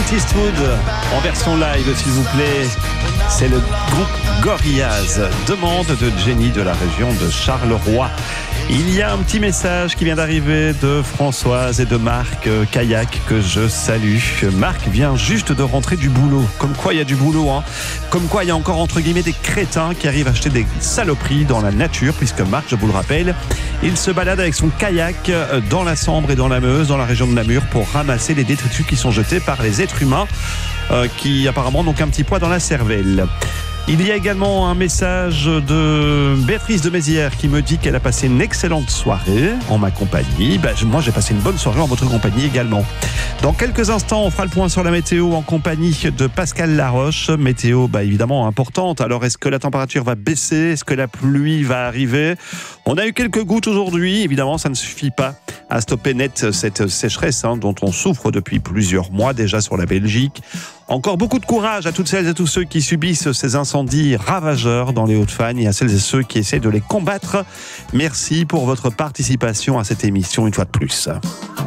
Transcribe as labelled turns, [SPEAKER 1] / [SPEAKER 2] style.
[SPEAKER 1] Clint Eastwood en version live, s'il vous plaît. C'est le groupe Gorillaz. Demande de Jenny de la région de Charleroi. Il y a un petit message qui vient d'arriver de Françoise et de Marc Kayak que je salue. Marc vient juste de rentrer du boulot. Comme quoi il y a du boulot, hein. Comme quoi il y a encore entre guillemets des crétins qui arrivent à acheter des saloperies dans la nature, puisque Marc, je vous le rappelle, il se balade avec son kayak dans la Sambre et dans la Meuse, dans la région de Namur, pour ramasser les détritus qui sont jetés par les êtres humains qui apparemment n'ont qu'un petit poids dans la cervelle. Il y a également un message de Béatrice de Mézières qui me dit qu'elle a passé une excellente soirée en ma compagnie. Moi, j'ai passé une bonne soirée en votre compagnie également. Dans quelques instants, on fera le point sur la météo en compagnie de Pascal Laroche. Météo, évidemment, importante. Alors, est-ce que la température va baisser? Est-ce que la pluie va arriver? On a eu quelques gouttes aujourd'hui. Évidemment, ça ne suffit pas à stopper net cette sécheresse dont on souffre depuis plusieurs mois déjà sur la Belgique. Encore beaucoup de courage à toutes celles et tous ceux qui subissent ces incendies ravageurs dans les Hauts-de-Fagne et à celles et ceux qui essaient de les combattre. Merci pour votre participation à cette émission une fois de plus.